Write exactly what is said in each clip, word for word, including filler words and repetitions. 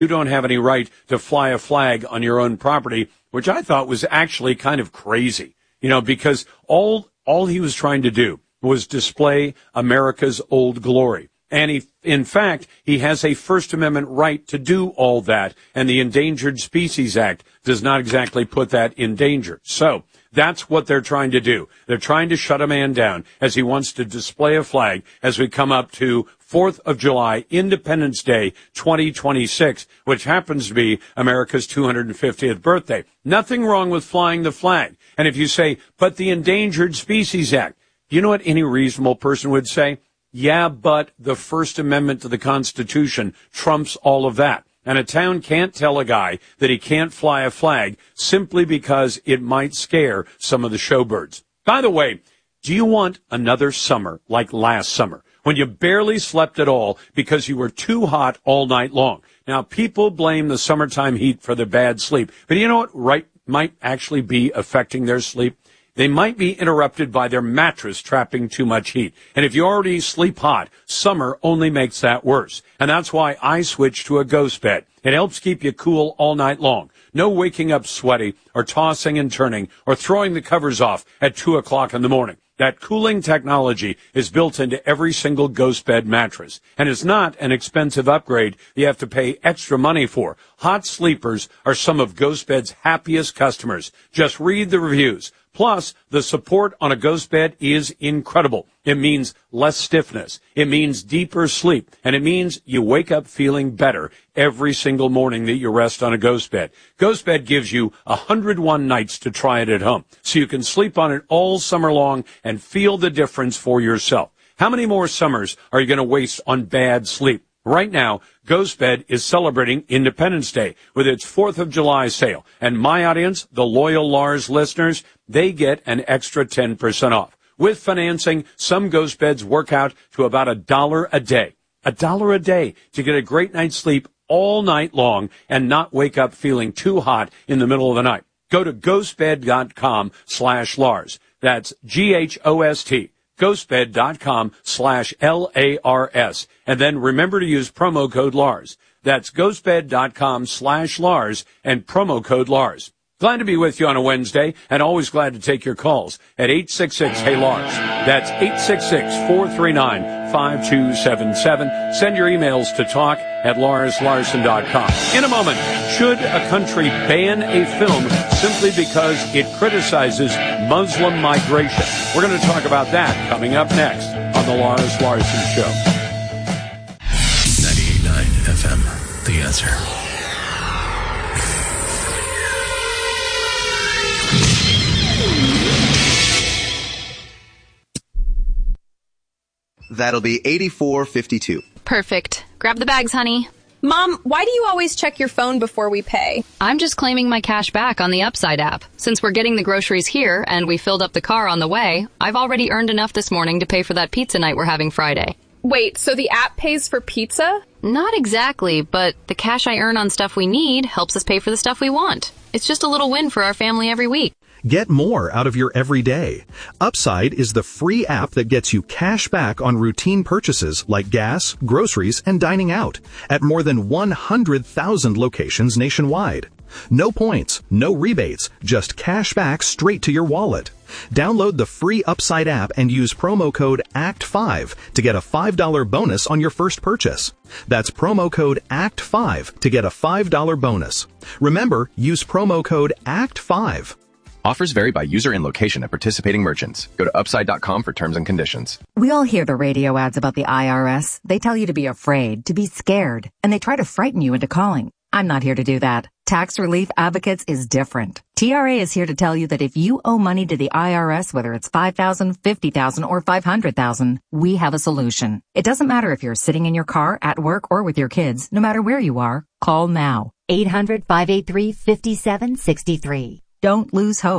you don't have any right to fly a flag on your own property, which I thought was actually kind of crazy, you know, because all all he was trying to do was display America's old glory. And he, in fact, he has a First Amendment right to do all that, and the Endangered Species Act does not exactly put that in danger. So that's what they're trying to do. They're trying to shut a man down as he wants to display a flag as we come up to fourth of July, Independence Day twenty twenty-six, which happens to be America's two hundred fiftieth birthday. Nothing wrong with flying the flag. And if you say, but the Endangered Species Act, you know what any reasonable person would say? Yeah, but the First Amendment to the Constitution trumps all of that. And a town can't tell a guy that he can't fly a flag simply because it might scare some of the showbirds. By the way, do you want another summer like last summer, when you barely slept at all because you were too hot all night long? Now, people blame the summertime heat for their bad sleep. But you know what right might actually be affecting their sleep? They might be interrupted by their mattress trapping too much heat. And if you already sleep hot, summer only makes that worse. And that's why I switched to a Ghost Bed. It helps keep you cool all night long. No waking up sweaty or tossing and turning or throwing the covers off at two o'clock in the morning. That cooling technology is built into every single Ghost Bed mattress. And it's not an expensive upgrade you have to pay extra money for. Hot sleepers are some of Ghost Bed's happiest customers. Just read the reviews. Plus, the support on a Ghost Bed is incredible. It means less stiffness. It means deeper sleep. And it means you wake up feeling better every single morning that you rest on a Ghost Bed. Ghost Bed gives you one hundred one nights to try it at home, so you can sleep on it all summer long and feel the difference for yourself. How many more summers are you going to waste on bad sleep? Right now, Ghost Bed is celebrating Independence Day with its fourth of July sale. And my audience, the loyal Lars listeners, they get an extra ten percent off. With financing, some Ghost Beds work out to about a dollar a day. A dollar a day to get a great night's sleep all night long and not wake up feeling too hot in the middle of the night. Go to ghostbed.com slash Lars. That's G H O S T. ghostbed.com slash L A R S. And then remember to use promo code Lars. That's ghostbed.com slash Lars and promo code Lars. Glad to be with you on a Wednesday, and always glad to take your calls at eight six six, Hey Lars. That's eight six six, four three nine, five two seven seven. Send your emails to talk at lars larson dot com. In a moment, should a country ban a film simply because it criticizes Muslim migration? We're going to talk about that coming up next on the Lars Larson Show. ninety-eight point nine F M, The Answer. That'll be eighty-four fifty-two. Perfect. Grab the bags, honey. Mom, why do you always check your phone before we pay? I'm just claiming my cash back on the Upside app. Since we're getting the groceries here and we filled up the car on the way, I've already earned enough this morning to pay for that pizza night we're having Friday. Wait, so the app pays for pizza? Not exactly, but the cash I earn on stuff we need helps us pay for the stuff we want. It's just a little win for our family every week. Get more out of your everyday. Upside is the free app that gets you cash back on routine purchases like gas, groceries, and dining out at more than one hundred thousand locations nationwide. No points, no rebates, just cash back straight to your wallet. Download the free Upside app and use promo code A C T five to get a five dollars bonus on your first purchase. That's promo code A C T five to get a five dollars bonus. Remember, use promo code A C T five. Offers vary by user and location at participating merchants. Go to upside dot com for terms and conditions. We all hear the radio ads about the I R S. They tell you to be afraid, to be scared, and they try to frighten you into calling. I'm not here to do that. Tax Relief Advocates is different. T R A is here to tell you that if you owe money to the I R S, whether it's five thousand dollars, fifty thousand dollars, or five hundred thousand dollars, we have a solution. It doesn't matter if you're sitting in your car, at work, or with your kids. No matter where you are, call now. eight hundred, five eight three, five seven six three. Don't lose hope.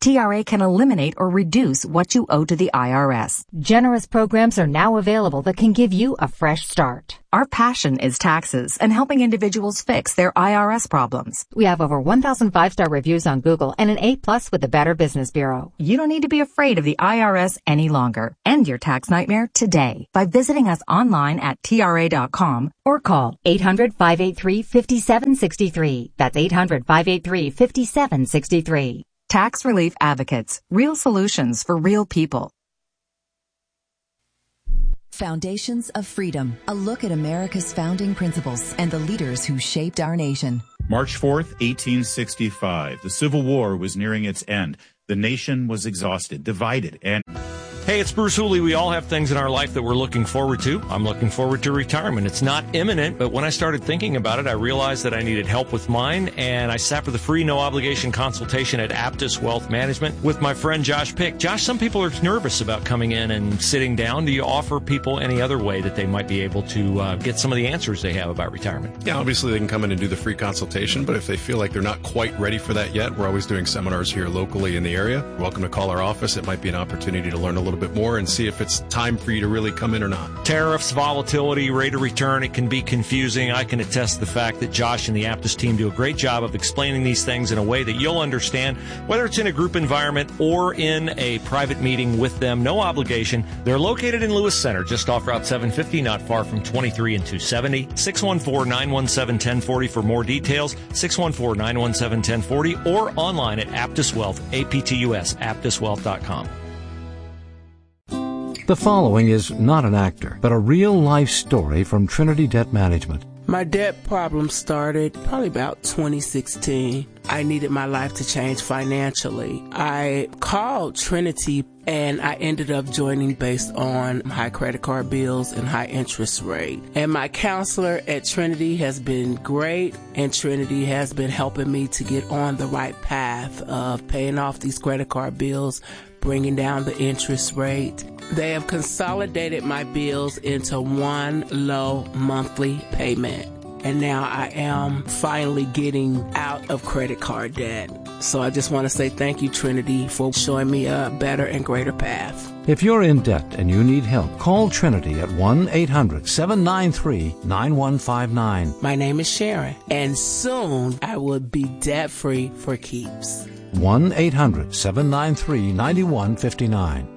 T R A can eliminate or reduce what you owe to the I R S. Generous programs are now available that can give you a fresh start. Our passion is taxes and helping individuals fix their I R S problems. We have over one thousand five-star reviews on Google and an A plus with the Better Business Bureau. You don't need to be afraid of the I R S any longer. End your tax nightmare today by visiting us online at T R A dot com or call eight hundred, five eight three, five seven six three. That's eight hundred, five eight three, five seven six three. Tax Relief Advocates. Real solutions for real people. Foundations of Freedom, a look at America's founding principles and the leaders who shaped our nation. March fourth, eighteen sixty-five. The Civil War was nearing its end. The nation was exhausted, divided, and... Hey, it's Bruce Hooley. We all have things in our life that we're looking forward to. I'm looking forward to retirement. It's not imminent, but when I started thinking about it, I realized that I needed help with mine, and I sat for the free, no-obligation consultation at Aptus Wealth Management with my friend Josh Pick. Josh, some people are nervous about coming in and sitting down. Do you offer people any other way that they might be able to uh, get some of the answers they have about retirement? Yeah, obviously they can come in and do the free consultation, but if they feel like they're not quite ready for that yet, we're always doing seminars here locally in the area. You're welcome to call our office. It might be an opportunity to learn a little bit more and see if it's time for you to really come in or not. Tariffs, volatility, rate of return, it can be confusing. I can attest to the fact that Josh and the Aptus team do a great job of explaining these things in a way that you'll understand, whether it's in a group environment or in a private meeting with them. No obligation. They're located in Lewis Center, just off Route seven fifty, not far from twenty-three and two seventy. six one four, nine one seven, one zero four zero for more details. six one four, nine one seven, one zero four zero or online at Aptus Wealth, A P T U S, aptus wealth dot com. The following is not an actor, but a real-life story from Trinity Debt Management. My debt problem started probably about twenty sixteen. I needed my life to change financially. I called Trinity and I ended up joining based on high credit card bills and high interest rate. And my counselor at Trinity has been great, and Trinity has been helping me to get on the right path of paying off these credit card bills, bringing down the interest rate. They have consolidated my bills into one low monthly payment. And now I am finally getting out of credit card debt. So I just want to say thank you, Trinity, for showing me a better and greater path. If you're in debt and you need help, call Trinity at one eight hundred, seven nine three, nine one five nine. My name is Sharon, and soon I will be debt-free for keeps. one eight hundred, seven nine three, nine one five nine.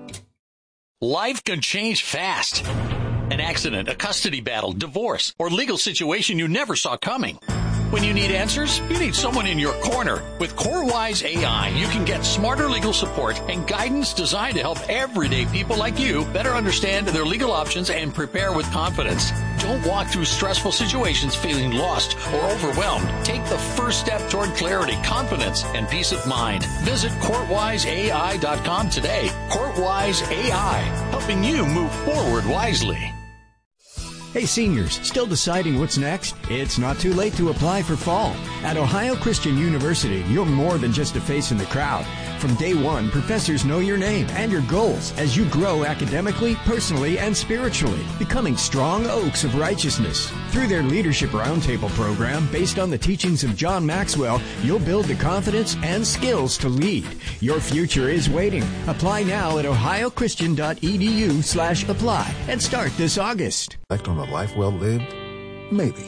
Life can change fast. An accident, a custody battle, divorce, or legal situation you never saw coming. When you need answers, you need someone in your corner. With CoreWise A I, you can get smarter legal support and guidance designed to help everyday people like you better understand their legal options and prepare with confidence. Don't walk through stressful situations feeling lost or overwhelmed. Take the first step toward clarity, confidence, and peace of mind. Visit court wise A I dot com today. CourtWise A I, helping you move forward wisely. Hey seniors, still deciding what's next? It's not too late to apply for fall. At Ohio Christian University, you're more than just a face in the crowd. From day one, professors know your name and your goals as you grow academically, personally, and spiritually, becoming strong oaks of righteousness. Through their Leadership Roundtable program, based on the teachings of John Maxwell, you'll build the confidence and skills to lead. Your future is waiting. Apply now at ohio christian dot e d u slash apply and start this August. Reflect on a life well lived? Maybe.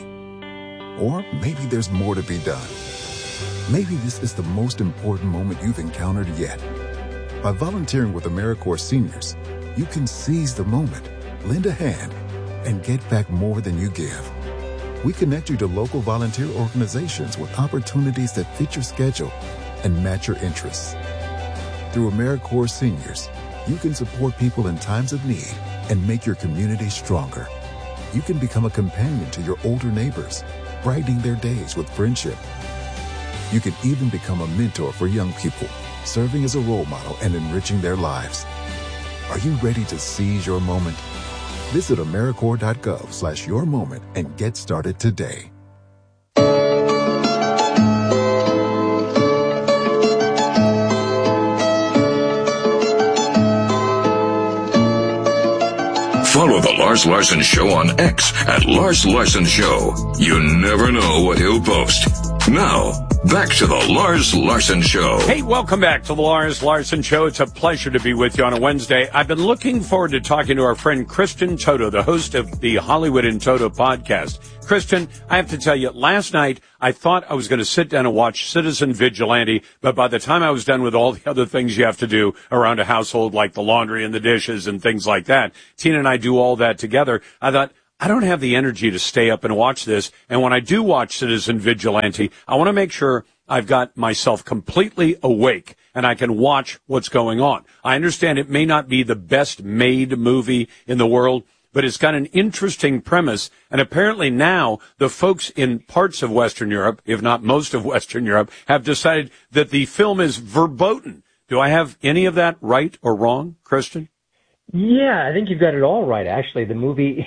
Or maybe there's more to be done. Maybe this is the most important moment you've encountered yet. By volunteering with AmeriCorps Seniors, you can seize the moment, lend a hand, and get back more than you give. We connect you to local volunteer organizations with opportunities that fit your schedule and match your interests. Through AmeriCorps Seniors, you can support people in times of need and make your community stronger. You can become a companion to your older neighbors, brightening their days with friendship. You can even become a mentor for young people, serving as a role model and enriching their lives. Are you ready to seize your moment? Visit AmeriCorps.gov slash your moment and get started today. Follow The Lars Larson Show on X at Lars Larson Show. You never know what he'll post. Now, back to the Lars Larson Show. Hey, welcome back to the Lars Larson Show. It's a pleasure to be with you on a Wednesday. I've been looking forward to talking to our friend Kristen Toto, the host of the Hollywood in Toto podcast. Kristen, I have to tell you, last night I thought I was going to sit down and watch Citizen Vigilante, but by the time I was done with all the other things you have to do around a household, like the laundry and the dishes and things like that, Tina and I do all that together, I thought, I don't have the energy to stay up and watch this. And when I do watch Citizen Vigilante, I want to make sure I've got myself completely awake and I can watch what's going on. I understand it may not be the best made movie in the world, but it's got an interesting premise. And apparently now the folks in parts of Western Europe, if not most of Western Europe, have decided that the film is verboten. Do I have any of that right or wrong, Kristen? Yeah, I think you've got it all right, actually. The movie,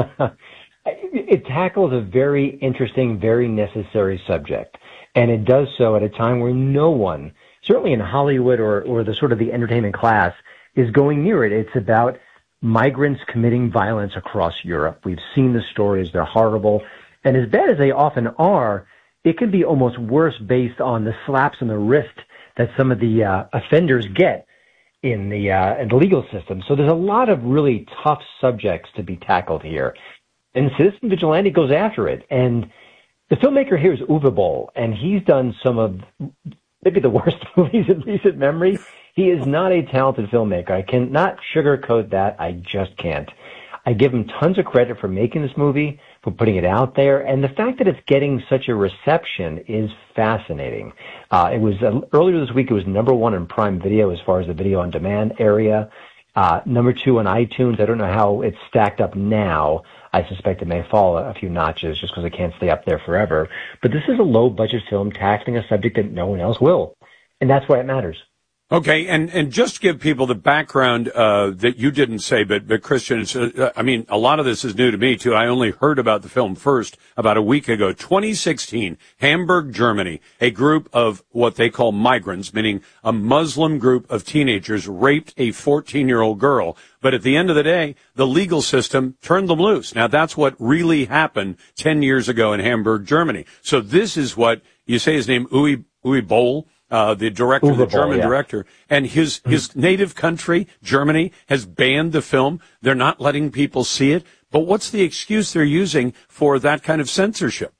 it tackles a very interesting, very necessary subject. And it does so at a time where no one, certainly in Hollywood or, or the sort of the entertainment class, is going near it. It's about migrants committing violence across Europe. We've seen the stories. They're horrible. And as bad as they often are, it can be almost worse based on the slaps on the wrist that some of the uh, offenders get in the, uh, in the legal system. So there's a lot of really tough subjects to be tackled here. And Citizen Vigilante goes after it. And the filmmaker here is Uwe Boll, and he's done some of maybe the worst movies in recent memory. He is not a talented filmmaker. I cannot sugarcoat that. I just can't. I give him tons of credit for making this movie, for putting it out there, and the fact that it's getting such a reception is fascinating. Uh, it was uh, earlier this week. It was number one in Prime Video as far as the video on demand area. Uh, number two on iTunes. I don't know how it's stacked up now. I suspect it may fall a few notches just because it can't stay up there forever. But this is a low budget film tackling a subject that no one else will, and that's why it matters. Okay, and, and just give people the background uh, that you didn't say, but, but Christian, it's, uh, I mean, a lot of this is new to me, too. I only heard about the film first about a week ago. twenty sixteen, Hamburg, Germany, a group of what they call migrants, meaning a Muslim group of teenagers, raped a fourteen-year-old girl. But at the end of the day, the legal system turned them loose. Now, that's what really happened ten years ago in Hamburg, Germany. So this is what, you say his name, Uwe, Uwe Boll? Uh, the director, Uwe the German Boll, yeah. director, and his, his native country, Germany, has banned the film. They're not letting people see it. But what's the excuse they're using for that kind of censorship?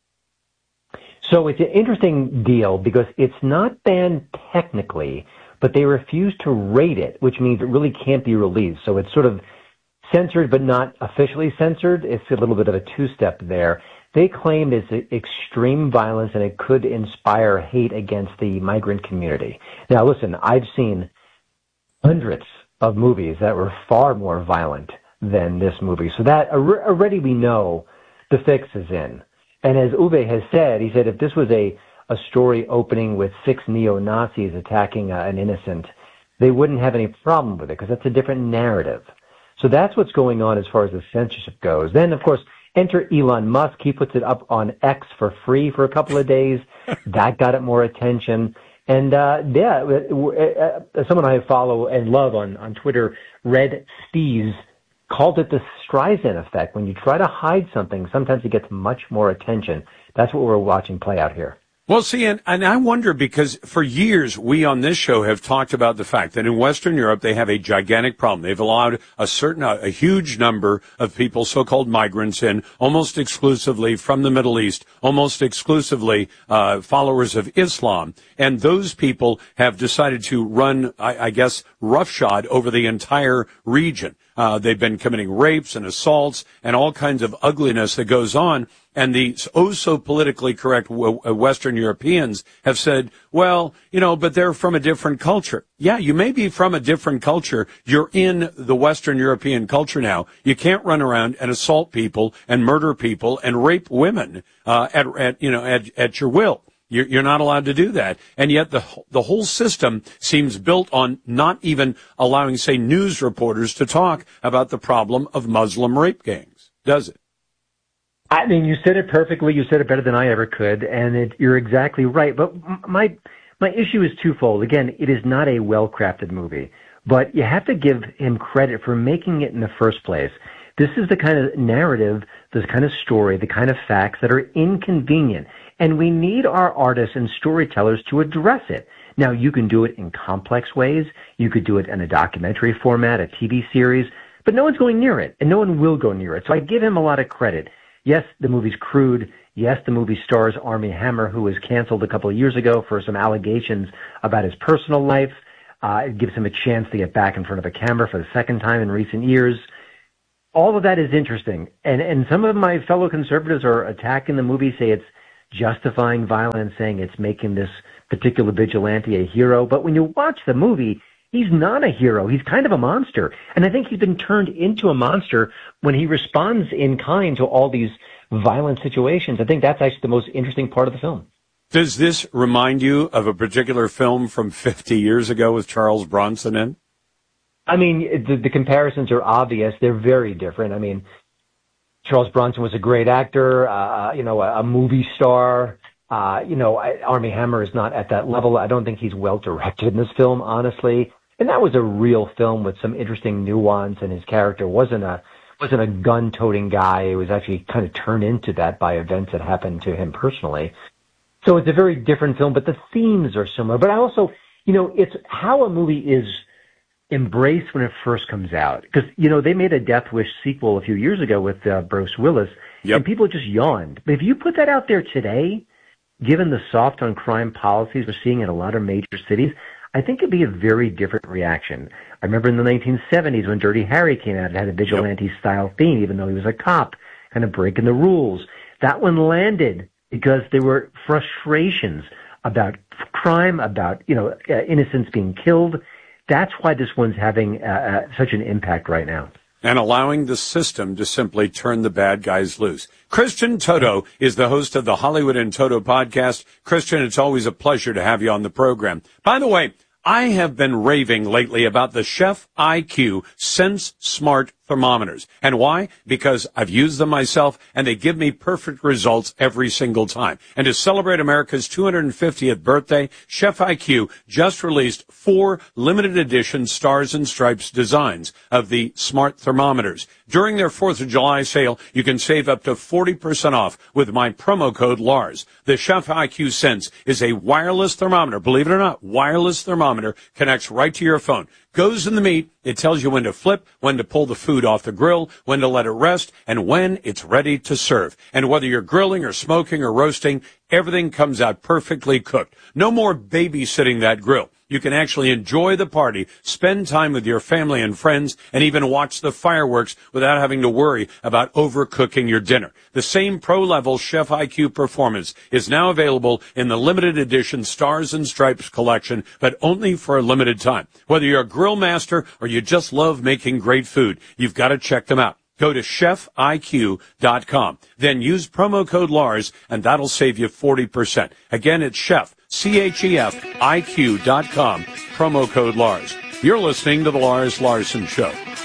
So it's an interesting deal because it's not banned technically, but they refuse to rate it, which means it really can't be released. So it's sort of censored, but not officially censored. It's a little bit of a two-step there. They claim it's extreme violence and it could inspire hate against the migrant community. Now, listen, I've seen hundreds of movies that were far more violent than this movie. So that already we know the fix is in. And as Uwe has said, he said if this was a, a story opening with six neo-Nazis attacking uh, an innocent, they wouldn't have any problem with it because that's a different narrative. So that's what's going on as far as the censorship goes. Then, of course, enter Elon Musk. He puts it up on X for free for a couple of days. That got it more attention. And, uh, yeah, uh, someone I follow and love on, on Twitter, Red Steez, called it the Streisand effect. When you try to hide something, sometimes it gets much more attention. That's what we're watching play out here. Well, see, and, and I wonder because for years we on this show have talked about the fact that in Western Europe they have a gigantic problem. They've allowed a certain, a, a huge number of people, so-called migrants, in almost exclusively from the Middle East, almost exclusively uh, followers of Islam. And those people have decided to run, I, I guess, roughshod over the entire region. Uh, they've been committing rapes and assaults and all kinds of ugliness that goes on. And the oh-so-politically correct w- Western Europeans have said, well, you know, but they're from a different culture. Yeah, you may be from a different culture. You're in the Western European culture now. You can't run around and assault people and murder people and rape women uh, at, at, you know, at, at your will. You're, you're not allowed to do that. And yet the the whole system seems built on not even allowing, say, news reporters to talk about the problem of Muslim rape gangs, does it? I mean, you said it perfectly. You said it better than I ever could, and it, you're exactly right. But my my issue is twofold. Again, it is not a well-crafted movie, but you have to give him credit for making it in the first place. This is the kind of narrative, this kind of story, the kind of facts that are inconvenient. And we need our artists and storytellers to address it. Now, you can do it in complex ways. You could do it in a documentary format, a T V series, but no one's going near it, and no one will go near it. So I give him a lot of credit. Yes, the movie's crude. Yes, the movie stars Armie Hammer, who was canceled a couple of years ago for some allegations about his personal life. Uh, it gives him a chance to get back in front of a camera for the second time in recent years. All of that is interesting. And, and some of my fellow conservatives are attacking the movie, say it's justifying violence, saying it's making this particular vigilante a hero. But when you watch the movie, he's not a hero. He's kind of a monster. And I think he's been turned into a monster when he responds in kind to all these violent situations. I think that's actually the most interesting part of the film. Does this remind you of a particular film from fifty years ago with Charles Bronson in? I mean, the, the comparisons are obvious. They're very different. I mean, Charles Bronson was a great actor, uh, you know, a, a movie star. Uh, you know, I, Armie Hammer is not at that level. I don't think he's well directed in this film, honestly. And that was a real film with some interesting nuance, and his character wasn't a wasn't a gun-toting guy. It was actually kind of turned into that by events that happened to him personally. So it's a very different film, but the themes are similar. But I also, you know, it's how a movie is embraced when it first comes out. Because, you know, they made a Death Wish sequel a few years ago with uh, Bruce Willis, yep. and people just yawned. But if you put that out there today, given the soft-on-crime policies we're seeing in a lot of major cities, I think it'd be a very different reaction. I remember in the nineteen seventies when Dirty Harry came out, it had a vigilante-style yep. theme, even though he was a cop, kind of breaking the rules. That one landed because there were frustrations about crime, about, you know, uh, innocents being killed. That's why this one's having uh, uh, such an impact right now. And allowing the system to simply turn the bad guys loose. Christian Toto is the host of the Hollywood in Toto podcast. Christian, it's always a pleasure to have you on the program. By the way, I have been raving lately about the Chef I Q Sense Smart thermometers. And why? Because I've used them myself, and they give me perfect results every single time. And to celebrate America's two hundred fiftieth birthday, Chef I Q just released four limited edition Stars and Stripes designs of the smart thermometers. During their fourth of July sale, you can save up to forty percent off with my promo code Lars. The Chef I Q Sense is a wireless thermometer. Believe it or not, wireless thermometer connects right to your phone. Goes in the meat. It tells you when to flip, when to pull the food off the grill, when to let it rest, and when it's ready to serve. And whether you're grilling or smoking or roasting, everything comes out perfectly cooked. No more babysitting that grill. You can actually enjoy the party, spend time with your family and friends, and even watch the fireworks without having to worry about overcooking your dinner. The same pro-level Chef I Q performance is now available in the limited edition Stars and Stripes collection, but only for a limited time. Whether you're a grill master or you just love making great food, you've got to check them out. Go to chef I Q dot com. Then use promo code Lars, and that'll save you forty percent. Again, it's Chef, C H E F I Q dot com, promo code Lars. You're listening to The Lars Larson Show.